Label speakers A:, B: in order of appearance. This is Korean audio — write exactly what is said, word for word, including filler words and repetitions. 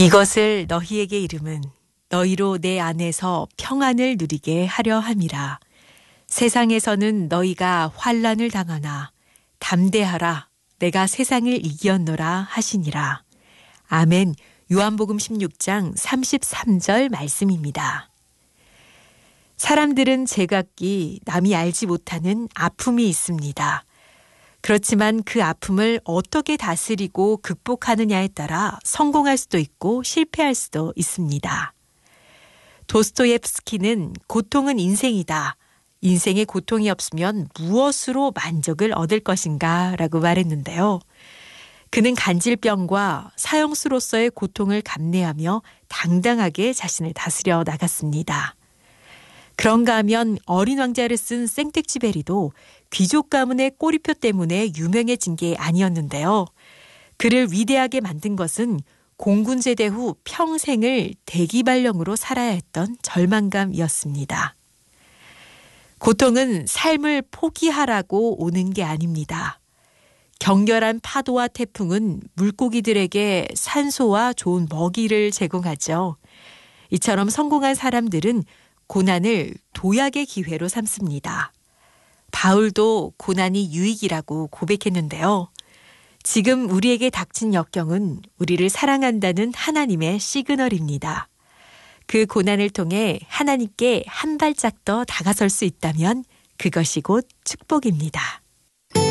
A: 이것을 너희에게 이름은 너희로 내 안에서 평안을 누리게 하려 함이라. 세상에서는 너희가 환난을 당하나 담대하라 내가 세상을 이기었노라 하시니라. 아멘. 요한복음 십육 장 삼십삼 절 말씀입니다. 사람들은 제각기 남이 알지 못하는 아픔이 있습니다. 그렇지만 그 아픔을 어떻게 다스리고 극복하느냐에 따라 성공할 수도 있고 실패할 수도 있습니다. 도스토옙스키는 고통은 인생이다. 인생에 고통이 없으면 무엇으로 만족을 얻을 것인가 라고 말했는데요. 그는 간질병과 사형수로서의 고통을 감내하며 당당하게 자신을 다스려 나갔습니다. 그런가 하면 어린 왕자를 쓴 생텍쥐베리도 귀족 가문의 꼬리표 때문에 유명해진 게 아니었는데요. 그를 위대하게 만든 것은 공군 제대 후 평생을 대기발령으로 살아야 했던 절망감이었습니다. 고통은 삶을 포기하라고 오는 게 아닙니다. 격렬한 파도와 태풍은 물고기들에게 산소와 좋은 먹이를 제공하죠. 이처럼 성공한 사람들은 고난을 도약의 기회로 삼습니다. 바울도 고난이 유익이라고 고백했는데요. 지금 우리에게 닥친 역경은 우리를 사랑한다는 하나님의 시그널입니다. 그 고난을 통해 하나님께 한 발짝 더 다가설 수 있다면 그것이 곧 축복입니다.